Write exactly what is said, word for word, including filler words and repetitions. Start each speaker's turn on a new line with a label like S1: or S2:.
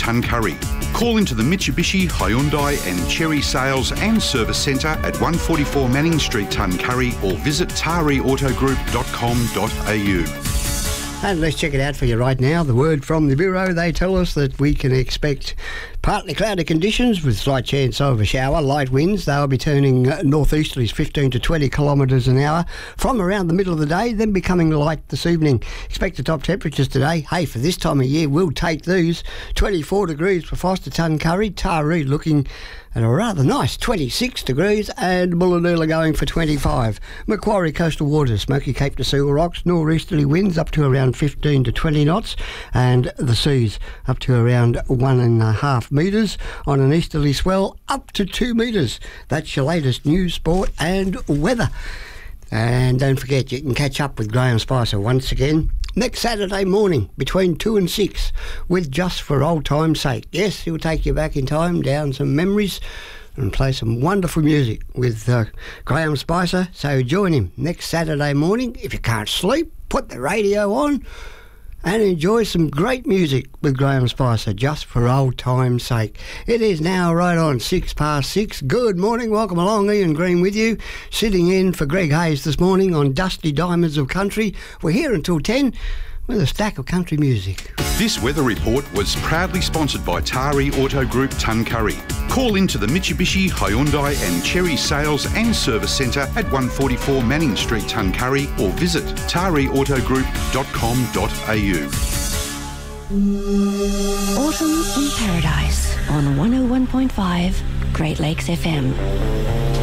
S1: Tuncurry. Call into the Mitsubishi, Hyundai and Chery Sales and Service Centre at one forty-four Manning Street, Tuncurry, or visit tari auto group dot com dot a u.
S2: And let's check it out for you right now. The word from the Bureau, they tell us that we can expect partly cloudy conditions with slight chance of a shower. Light winds, they'll be turning northeasterlies fifteen to twenty kilometres an hour from around the middle of the day, then becoming light this evening. Expect the top temperatures today. Hey, for this time of year, we'll take these. twenty-four degrees for Foster, Tuncurry. Taree looking at a rather nice twenty-six degrees, and Bullanoola going for twenty-five. Macquarie coastal waters, Smoky Cape to Seal Rocks, northeasterly winds up to around fifteen to twenty knots, and the seas up to around one and a half metres on an easterly swell up to two metres. That's your latest news, sport and weather. And don't forget, you can catch up with Graham Spicer once again next Saturday morning between two and six with Just for Old Time's Sake. Yes, he'll take you back in time, down some memories, and play some wonderful music with uh, Graham Spicer. So join him next Saturday morning. If you can't sleep, put the radio on and enjoy some great music with Graham Spicer, Just for Old Time's Sake. It is now right on six past six. Good morning, welcome along, Ian Green with you, sitting in for Greg Hayes this morning on Dusty Diamonds of Country. We're here until ten with a stack of country music.
S1: This weather report was proudly sponsored by Tari Auto Group, Tuncurry. Call into the Mitsubishi, Hyundai and Chery Sales and Service Centre at one forty-four Manning Street, Tuncurry, or visit tari auto group dot com dot a u.
S3: Autumn in Paradise on one oh one point five Great Lakes F M.